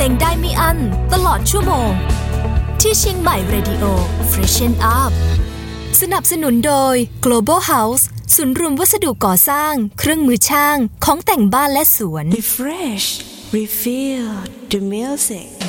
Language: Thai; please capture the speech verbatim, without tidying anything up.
งได้ไม่อั้นตลอดชั่วโมงที่เชียงใหม่ Radio Freshen Up สนับสนุนโดย Global House ศูนย์รวมวัสดุก่อสร้างเครื่องมือช่างของแต่งบ้านและสวน Refresh Refill the music